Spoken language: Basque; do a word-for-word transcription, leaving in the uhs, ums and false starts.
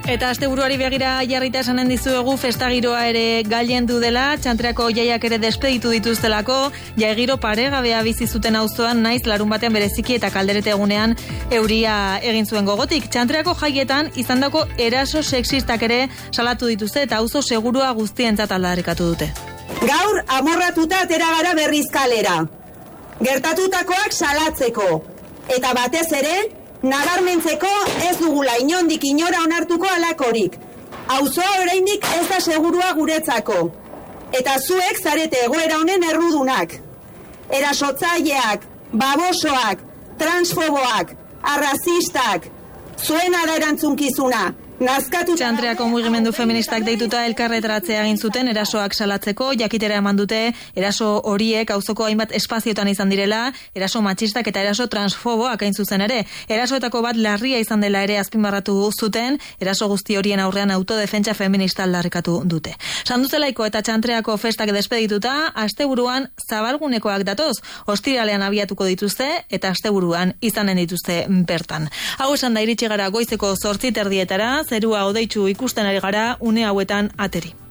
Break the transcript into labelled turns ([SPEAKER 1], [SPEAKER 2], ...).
[SPEAKER 1] Eta asteburuari begira jarrita esanen dizuegu festagiroa ere gailendu dela, Txantreako jaiak ere despeditu dituztelako, jaigiro paregabea bizi zuten auzoan naiz larun batean bereziki eta kalderete egunean euria egin zuen gogotik. Txantreako jaietan izandako eraso sexistak ere salatu dituzte eta auzo segurua guztientzat aldarrikatu dute.
[SPEAKER 2] Gaur amorratuta atera gara berriz kalera. Gertatutakoak salatzeko eta batez ere nabarmentzeko ez dugula inondik inora onartuko alakorik. Auzoa oraindik ez da segurua guretzako. Eta zuek zarete egoera honen errudunak. Erasotzaileak, babosoak, transfoboak, arrazistak, zuena da erantzunkizuna. Nazkatu...
[SPEAKER 1] Txantreako mugimendu feministak deituta elkarretaratzea egin zuten erasoak salatzeko, jakitera eman dute eraso horiek auzoko hainbat espaziotan izan direla, eraso matxistak eta eraso transfoboak hain zuzen ere. Erasoetako bat larria izan dela ere azpimarratu zuten, eraso guzti horien aurrean autodefentsa feminista aldarrikatu dute. Sanduzelaiko eta Txantreako festak despedituta, asteburuan zabalgunekoak datoz, ostiralean abiatuko dituzte eta asteburuan izanen dituzte bertan. Hau esan da iritsi gara goizeko zortzi terdietara, zerua hodeitsu ikusten ari gara une hauetan ateri.